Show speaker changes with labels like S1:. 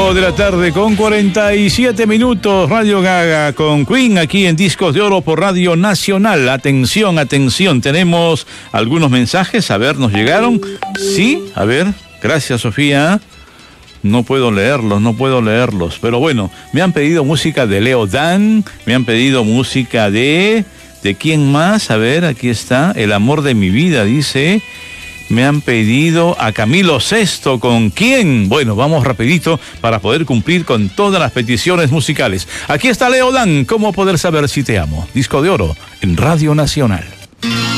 S1: 5 de la tarde con 47 minutos. Radio Gaga con Queen aquí en Discos de Oro por Radio Nacional. Atención, atención. Tenemos algunos mensajes. A ver, ¿nos llegaron? Sí, a ver. Gracias, Sofía. No puedo leerlos. Pero bueno, me han pedido música de Leo Dan. Me han pedido música ¿de quién más? A ver, aquí está. El amor de mi vida, dice. Me han pedido a Camilo Sesto. ¿Con quién? Bueno, vamos rapidito para poder cumplir con todas las peticiones musicales. Aquí está Leo Dan. ¿Cómo poder saber si te amo? Disco de Oro en Radio Nacional.